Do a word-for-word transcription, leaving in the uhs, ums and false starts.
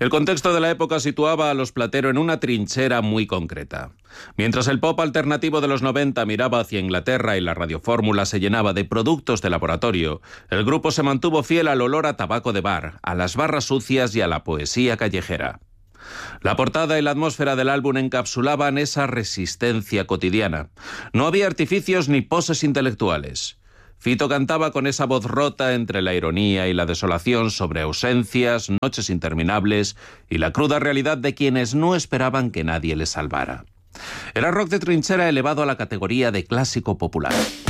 El contexto de la época situaba a Los Platero en una trinchera muy concreta. Mientras el pop alternativo de los noventa miraba hacia Inglaterra y la radiofórmula se llenaba de productos de laboratorio, el grupo se mantuvo fiel al olor a tabaco de bar, a las barras sucias y a la poesía callejera. La portada y la atmósfera del álbum encapsulaban esa resistencia cotidiana. No había artificios ni poses intelectuales. Fito cantaba con esa voz rota entre la ironía y la desolación sobre ausencias, noches interminables y la cruda realidad de quienes no esperaban que nadie les salvara. Era rock de trinchera elevado a la categoría de clásico popular.